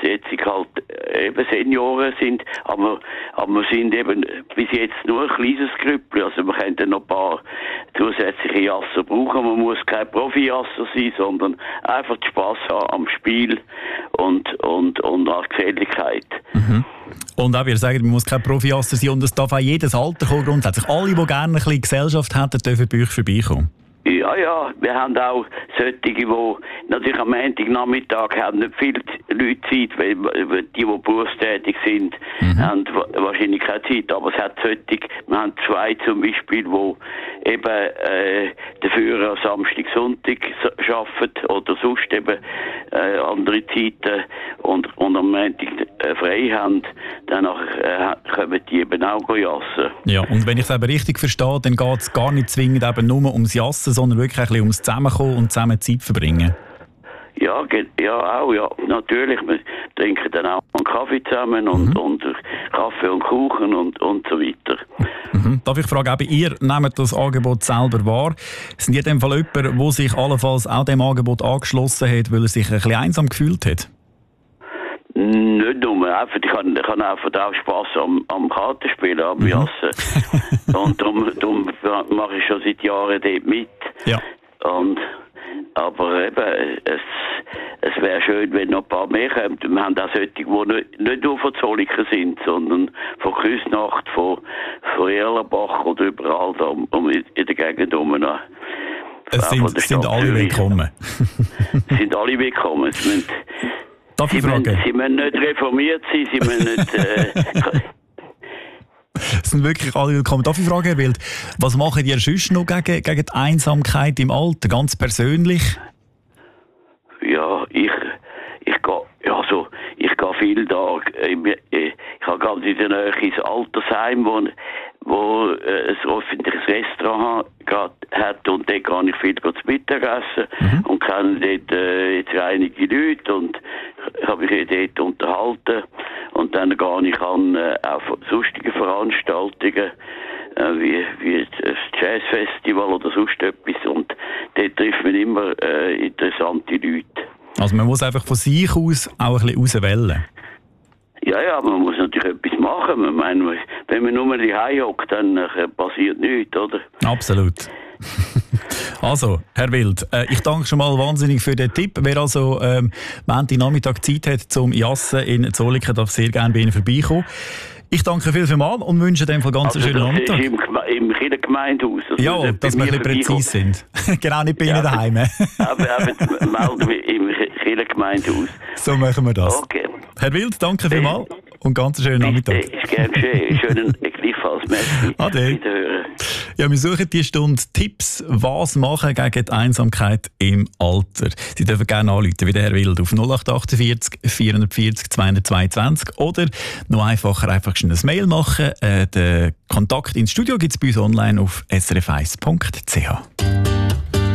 jetzt halt eben Senioren sind, aber wir sind eben bis jetzt nur ein kleines Grüppli, also wir können dann noch ein paar zusätzliche Jasser brauchen. Man muss kein Profi-Jasser sein, sondern einfach Spass haben am Spiel und an Geselligkeit. Mhm. Und auch, wir sagen, man muss kein Profi-Jasser sein und es darf auch jedes Alter kommen, grundsätzlich. Alle, die gerne ein bisschen Gesellschaft hätten, dürfen bei euch vorbeikommen. Ja, wir haben auch solche, die natürlich am Montagnachmittag haben nicht viele Leute Zeit, weil die berufstätig sind, haben wahrscheinlich keine Zeit. Aber es hat solche, wir haben 2 zum Beispiel, die eben dafür am Samstag, Sonntag arbeiten oder sonst eben andere Zeiten und am Montag frei haben, danach kommen die eben auch jassen. Ja, und wenn ich es eben richtig verstehe, dann geht es gar nicht zwingend eben nur ums Jassen, sondern wirklich ein bisschen ums Zusammenkommen und zusammen Zeit verbringen. Ja, auch, ja. Natürlich, wir trinken dann auch einen Kaffee zusammen und Kaffee und Kuchen und so weiter. Mhm. Darf ich fragen, eben, ihr nehmt das Angebot selber wahr? Sind ihr in dem Fall jemand, der sich allenfalls auch dem Angebot angeschlossen hat, weil er sich ein bisschen einsam gefühlt hat? Nicht nur, einfach, ich kann einfach auch Spass am Kartenspielen, am Jassen. Und darum mache ich schon seit Jahren dort mit. Ja. Aber eben, es wäre schön, wenn noch ein paar mehr kommen. Wir haben auch solche, die nicht nur von Zolliken sind, sondern von Küsnacht, von Erlenbach oder überall da in der Gegend rum. Es sind alle willkommen. Sind alle willkommen. Darf ich fragen? Sie müssen nicht reformiert sein, sie müssen nicht... Es sind wirklich alle willkommen. Darf ich fragen, Herr Wild, was machen ihr sonst noch gegen die Einsamkeit im Alter, ganz persönlich? Ja, ich gehe viel da. Ich habe ganz in der Nähe ins Altersheim, wo ein öffentliches Restaurant hat und dort gehe ich viel zu Mittagessen und kenne dort jetzt einige Leute und habe mich dort unterhalten und dann gehe ich an auch sonstige Veranstaltungen wie das Jazzfestival oder sonst etwas und dort trifft man immer interessante Leute. Also man muss einfach von sich aus auch ein bisschen rauswählen. Ja, man muss natürlich etwas machen. Ich meine, wenn man nur daheim hockt, dann passiert nichts, oder? Absolut. Also, Herr Wild, ich danke schon mal wahnsinnig für den Tipp. Wer also Montagnachmittag Zeit hat zum Jassen in Zolliken, darf sehr gerne bei Ihnen vorbeikommen. Ich danke vielmals und wünsche in dem Fall ganz einen schönen Nachmittag. Im Gemeindehaus. Ja, dass wir ein bisschen präzise sind. Genau, nicht bei Ihnen daheim. Aber melden wir im Gemeindehaus. So machen wir das. Okay. Herr Wild, danke vielmals und ganz einen schönen Nachmittag. Ist gern geschehen. Schönen gleichfalls. Merci. Ade. Ja, wir suchen diese Stunde Tipps, was machen gegen die Einsamkeit im Alter. Sie dürfen gerne anrufen, wie der Herr Wild, auf 0848 440 222 oder noch einfacher einfach schnell ein Mail machen. Den Kontakt ins Studio gibt es bei uns online auf srf1.ch.